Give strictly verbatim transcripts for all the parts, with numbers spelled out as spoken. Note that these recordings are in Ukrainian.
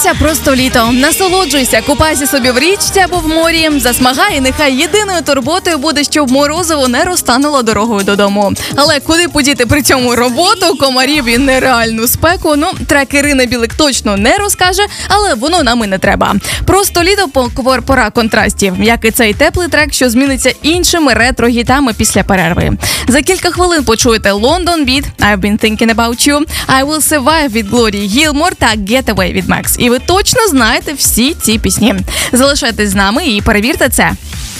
Почалося просто літо. Насолоджуйся, купайся собі в річці або в морі. Засмагай, і нехай єдиною турботою буде, щоб морозиво не розтануло дорогою додому. Але куди подіти при цьому роботу, комарів і нереальну спеку? Ну, трек Ірини Білик точно не розкаже, але воно нам і не треба. Просто літо – пора контрастів, як і цей теплий трек, що зміниться іншими ретро-гітами після перерви. За кілька хвилин почуєте London Beat, I've been thinking about you, I will survive від Глорії Гілмор та Get Away від Max. І ви точно знаєте всі ці пісні. Залишайтесь з нами і перевірте це.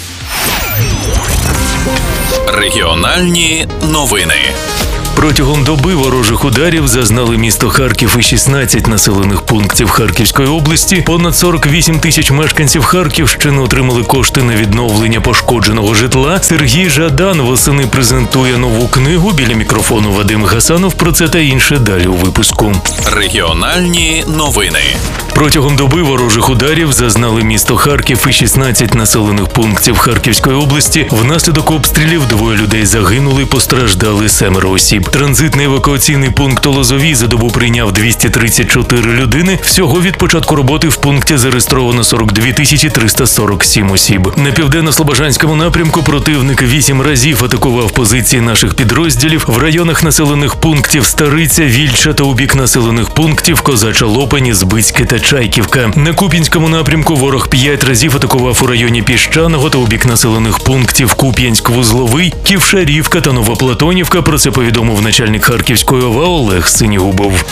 Регіональні новини. Протягом доби ворожих ударів зазнали місто Харків і шістнадцять населених пунктів Харківської області. Понад сорок вісім тисяч мешканців Харківщини отримали кошти на відновлення пошкодженого житла. Сергій Жадан восени презентує нову книгу. Біля мікрофону Вадим Гасанов. Про це та інше далі у випуску. Регіональні новини. Протягом доби ворожих ударів зазнали місто Харків і шістнадцять населених пунктів Харківської області. Внаслідок обстрілів двоє людей загинули, постраждали семеро осіб. Транзитний евакуаційний пункт у Лозовій за добу прийняв двісті тридцять чотири людини. Всього від початку роботи в пункті зареєстровано сорок дві тисячі триста сорок сім осіб. На південно-слобожанському напрямку противник вісім разів атакував позиції наших підрозділів в районах населених пунктів Стариця, Вільча та у бік населених пунктів Козача Лопані, Збицьке та Чайківка. На Куп'янському напрямку ворог п'ять разів атакував у районі Піщаного та у бік населених пунктів Куп'янськ-Вузловий, Ківшарівка та Новоплатонівка. Про це повідомив начальник Харківської ОВА Олег Синігубов.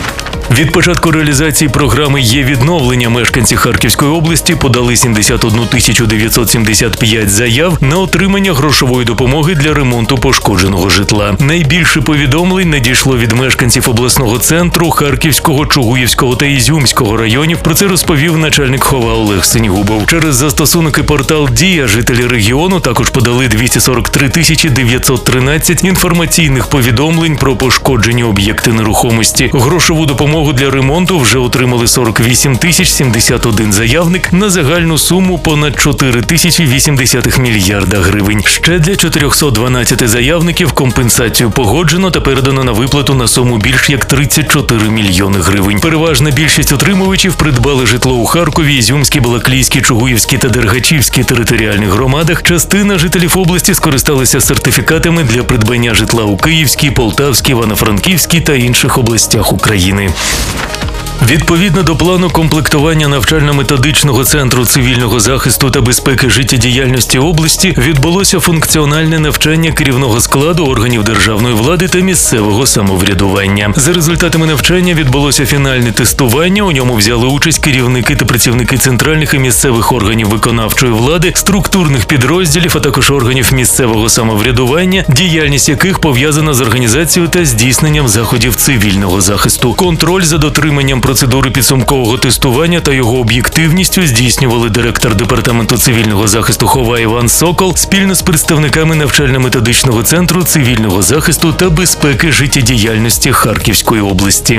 Від початку реалізації програми «Є відновлення» мешканці Харківської області подали сімдесят одну тисячу дев'ятсот сімдесят п'ять заяв на отримання грошової допомоги для ремонту пошкодженого житла. Найбільше повідомлень надійшло від мешканців обласного центру, Харківського, Чугуївського та Ізюмського районів. Про це розповів начальник ХОВА Олег Синігубов. Через застосунок і портал «Дія» жителі регіону також подали двісті сорок три тисячі дев'ятсот тринадцять інформаційних повідомлень про пошкоджені об'єкти нерухомості. Грошову допомогу для ремонту вже отримали сорок вісім тисяч сімдесят один заявник на загальну суму понад чотири тисячі вісім десятих мільярда гривень. Ще для чотириста дванадцять заявників компенсацію погоджено та передано на виплату на суму більш як тридцять чотири мільйони гривень. Переважна більшість отримувачів придбали житло у Харкові, Ізюмській, Балаклійській, Чугуївській та Дергачівській територіальних громадах. Частина жителів області скористалися сертифікатами для придбання житла у Київській, Полтавській, Івано-Франківській та інших областях України. Відповідно до плану комплектування навчально-методичного центру цивільного захисту та безпеки життєдіяльності області відбулося функціональне навчання керівного складу органів державної влади та місцевого самоврядування. За результатами навчання відбулося фінальне тестування. У ньому взяли участь керівники та працівники центральних і місцевих органів виконавчої влади, структурних підрозділів, а також органів місцевого самоврядування, діяльність яких пов'язана з організацією та здійсненням заходів цивільного захисту. Контроль за дотриманням процедури підсумкового тестування та його об'єктивністю здійснювали директор департаменту цивільного захисту ХОВА Іван Сокол спільно з представниками навчально-методичного центру цивільного захисту та безпеки життєдіяльності Харківської області.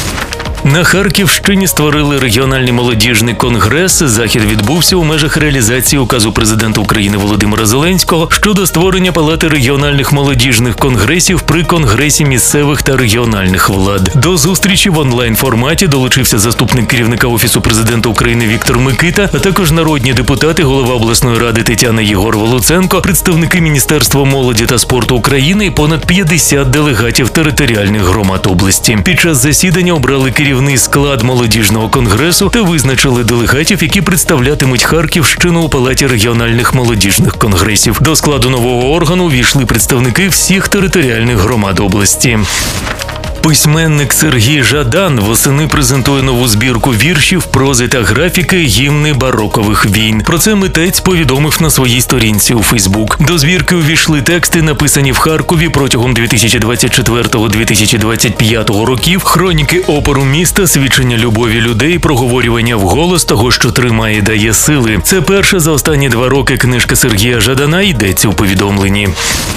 На Харківщині створили регіональний молодіжний конгрес. Захід відбувся у межах реалізації указу президента України Володимира Зеленського щодо створення палати регіональних молодіжних конгресів при Конгресі місцевих та регіональних влад. До зустрічі в онлайн-форматі долучився заступник керівника Офісу президента України Віктор Микита, а також народні депутати, голова обласної ради Тетяна Єгорова-Луценко, представники Міністерства молоді та спорту України і понад п'ятдесят делегатів територіальних громад області. Під час засідання обрали керівників Керівний склад молодіжного конгресу та визначили делегатів, які представлятимуть Харківщину у палаті регіональних молодіжних конгресів. До складу нового органу увійшли представники всіх територіальних громад області. Письменник Сергій Жадан восени презентує нову збірку віршів, прози та графіки «Гімни барокових війн». Про це митець повідомив на своїй сторінці у Фейсбук. До збірки увійшли тексти, написані в Харкові протягом дві тисячі двадцять четвертого - дві тисячі двадцять п'ятого років, хроніки опору міста, свідчення любові людей, проговорювання вголос того, що тримає і дає сили. Це перша за останні два роки книжка Сергія Жадана, йдеться у повідомленні.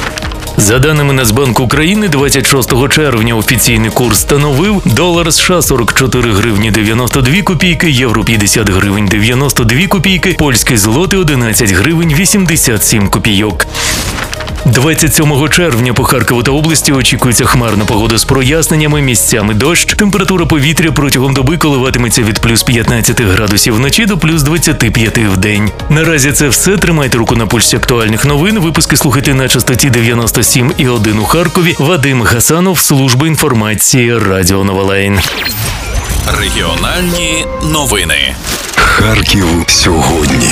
За даними Нацбанку України, двадцять шостого червня офіційний курс становив долар США сорок чотири гривні дев'яносто дві копійки, євро п'ятдесят гривень дев'яносто дві копійки, польський злотий одинадцять гривень вісімдесят сім копійок. двадцять сьомого червня по Харкову та області очікується хмарна погода з проясненнями, місцями дощ. Температура повітря протягом доби коливатиметься від плюс п'ятнадцять градусів вночі до плюс двадцять п'ять в день. Наразі це все. Тримайте руку на пульсі актуальних новин. Випуски слухайте на частоті дев'яносто сім і один у Харкові. Вадим Гасанов, служба інформації Радіо Новолайн. Регіональні новини. Харків сьогодні.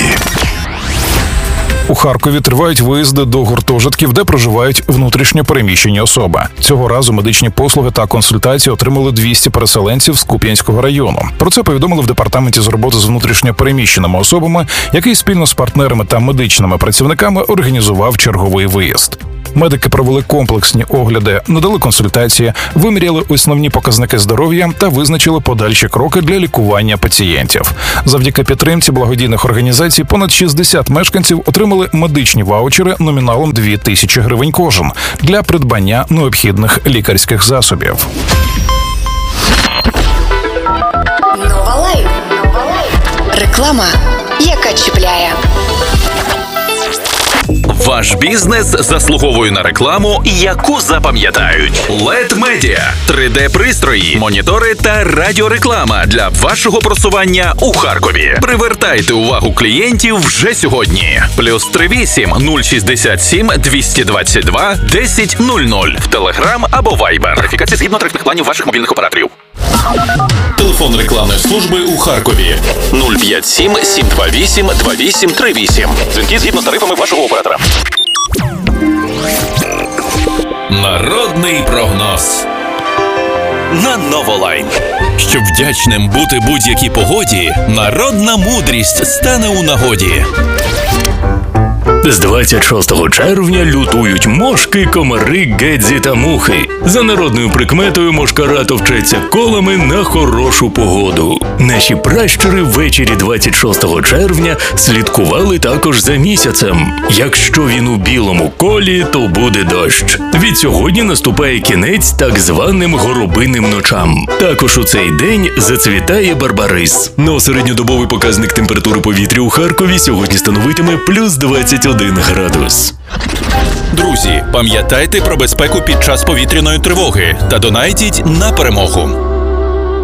У Харкові тривають виїзди до гуртожитків, де проживають внутрішньо переміщені особи. Цього разу медичні послуги та консультації отримали двісті переселенців з Куп'янського району. Про це повідомили в департаменті з роботи з внутрішньо переміщеними особами, який спільно з партнерами та медичними працівниками організував черговий виїзд. Медики провели комплексні огляди, надали консультації, виміряли основні показники здоров'я та визначили подальші кроки для лікування пацієнтів. Завдяки підтримці благодійних організацій понад шістдесят мешканців отримали медичні ваучери номіналом дві тисячі гривень кожен для придбання необхідних лікарських засобів. Новолайн. Реклама, яка чіпляє. Ваш бізнес заслуговує на рекламу, яку запам'ятають. лед Media – три де-пристрої, монітори та радіореклама для вашого просування у Харкові. Привертайте увагу клієнтів вже сьогодні. Плюс три вісім нуль шістдесят сім двісті двадцять два десять нуль нуль в Телеграм або Вайбер. Верифікація згідно тарифних планів ваших мобільних операторів. Телефон рекламної служби у Харкові нуль п'ять сім сім два вісім два вісім три вісім. Дзвінки згідно з тарифами вашого оператора. Народний прогноз на Новолайн. Щоб вдячним бути будь-якій погоді, народна мудрість стане у нагоді. З двадцять шостого червня лютують мошки, комари, гедзі та мухи. За народною прикметою мошкара товчеться колами на хорошу погоду. Наші пращури ввечері двадцять шостого червня слідкували також за місяцем. Якщо він у білому колі, то буде дощ. Від сьогодні наступає кінець так званим горобиним ночам. Також у цей день зацвітає барбарис. Но середньодобовий показник температури повітря у Харкові сьогодні становитиме плюс двадцять один градус. Друзі, пам'ятайте про безпеку під час повітряної тривоги та донайтіть на перемогу.